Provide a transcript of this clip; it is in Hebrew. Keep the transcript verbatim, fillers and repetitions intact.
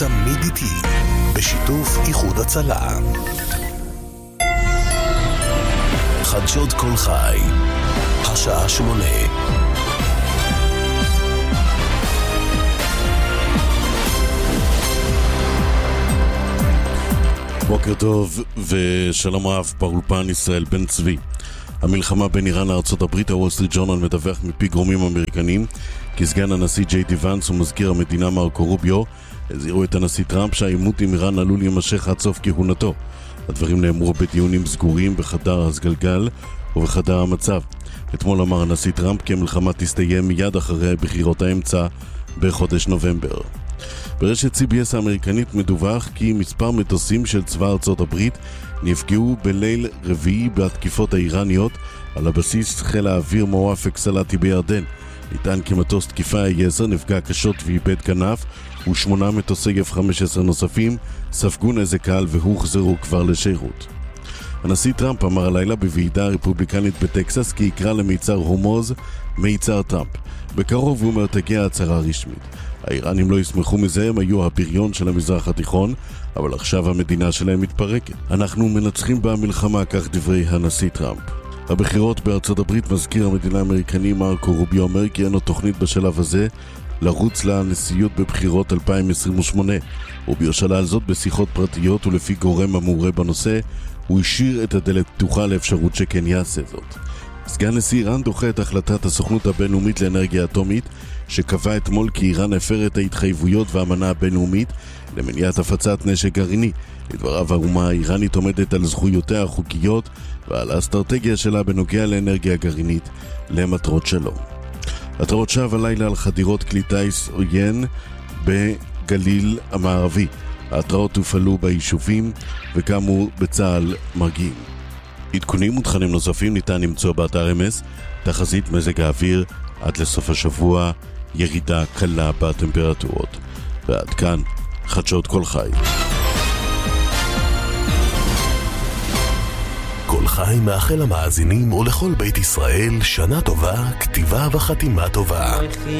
תמיד איתי, בשיתוף איחוד הצלה. חדשות כל חי, השעה שמונה. בוקר טוב ושלום רב, באולפן ישראל בן צבי. המלחמה בין איראן לארצות הברית, הוול סטריט ג'ורנל מדווח מפי גורמים אמריקנים כי סגן הנשיא ג'יי די ואנס ומזכיר המדינה מרקו רוביו הזהירו את הנשיא טראמפ שהעימות עם איראן עלול להימשך עד סוף כהונתו. הדברים נאמרו בדיונים סגורים בחדר הסגלגל ובחדר המצב. אתמול אמר הנשיא טראמפ כי המלחמה תסתיים מיד אחרי בחירות האמצע בחודש נובמבר. ברשת סי בי אס האמריקנית מדווח כי מספר מטוסים של צבא ארצות הברית נפגעו בליל רביעי בהתקיפות האיראניות על הבסיס חיל האוויר מואפק סלאטי בירדן. ניתן כי מטוס תקיפה איי עשר נפגע קשות ואיבד כנף, ושמונה מטוסי אף חמש עשרה נוספים ספגו נזק קל והוחזרו כבר לשירות. הנשיא טראמפ אמר הלילה בוועידה הרפובליקנית בטקסס כי יקרא למיצר הורמוז מיצר טראמפ. בקרוב הוא אומר תגיע הצהרה רשמית. האיראנים לא ישמחו מזה, הם היו הבריון של המזרח התיכון, אבל עכשיו המדינה שלהם מתפרקת. אנחנו מנצחים במלחמה, כך דברי הנשיא טראמפ. הבחירות בארצות הברית, מזכיר המדינה האמריקני מרקו רוביו אומר כי אין לו תוכנית בשלב הזה לרוץ לנשיאות בבחירות אלפיים עשרים ושמונה. רוביו שלל זאת בשיחות פרטיות ולפי גורם המעורה בנושא, הוא השאיר את הדלת פתוחה לאפשרות שכן יעשה זאת. סגן נשיא איראן דוחה את החלטת הסוכנות הבינלאומית לאנרגיה אטומית שקבע אתמול כי איראן הפר את ההתחייבויות והאמנה הבינלאומית למניעת הפצת נשק גרעיני. לדבריו, האומה האיראנית עומדת על זכויותיה החוקיות ועל האסטרטגיה שלה בנוגע לאנרגיה גרעינית למטרות שלום. התראות שווא הלילה על חדירות כלי טיס עוין בגליל המערבי. ההתראות הופעלו ביישובים וכאמור בצהל מרגיעים. עדכונים ותכנים נוספים ניתן למצוא באתר אם אס. תחזית מזג האוויר עד לסוף השבוע, ירידה קלה בטמפרטורות. ועד כאן חדשות כל חי. כל חי מאחל למאזינים ולכל בית ישראל שנה טובה, כתיבה וחתימה טובה.